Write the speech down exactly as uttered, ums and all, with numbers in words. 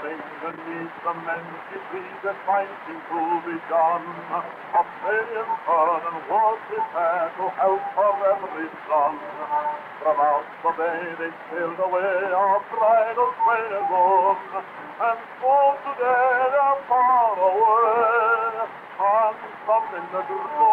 sing beneath the mangy tree that fighting to be done. Of saying turn and was prepared to help for every son. From out the bay they sailed away, our bridal train is on, and for today they're far away. And some in the